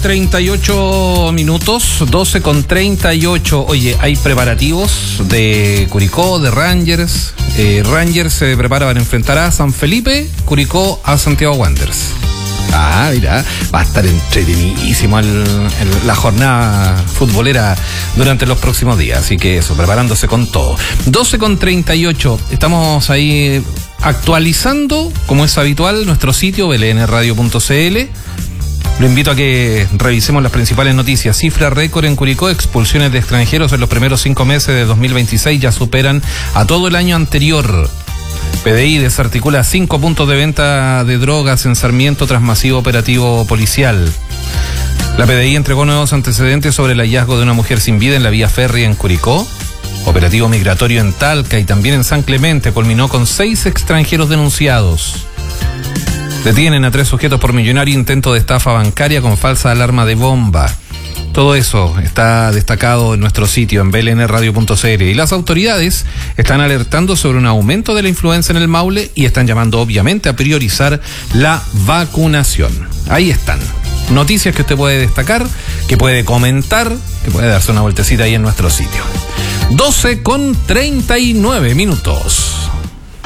38 minutos, 12:38. Oye, hay preparativos de Curicó, de Rangers. Rangers se prepara para enfrentar a San Felipe, Curicó a Santiago Wanderers. Mira, va a estar entretenidísimo la jornada futbolera durante los próximos días. Así que eso, preparándose con todo. 12:38, estamos ahí actualizando, como es habitual, nuestro sitio blnradio.cl. Lo invito a que revisemos las principales noticias. Cifra récord en Curicó, expulsiones de extranjeros en los primeros 5 meses de 2026 ya superan a todo el año anterior. PDI desarticula 5 puntos de venta de drogas en Sarmiento tras masivo operativo policial. La PDI entregó nuevos antecedentes sobre el hallazgo de una mujer sin vida en la vía férrea en Curicó. Operativo migratorio en Talca y también en San Clemente culminó con 6 extranjeros denunciados. Detienen a 3 sujetos por millonario intento de estafa bancaria con falsa alarma de bomba. Todo eso está destacado en nuestro sitio en blnradio.cl. Y las autoridades están alertando sobre un aumento de la influenza en el Maule y están llamando obviamente a priorizar la vacunación. Ahí están. Noticias que usted puede destacar, que puede comentar, que puede darse una vueltecita ahí en nuestro sitio. 12:39 minutos.